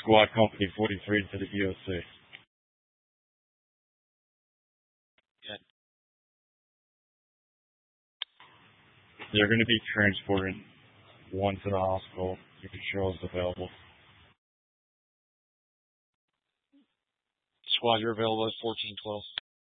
Squad Company 43 to the EOC. Yeah. They're going to be transporting one to the hospital. You can show us available. Squad, you're available at 1412.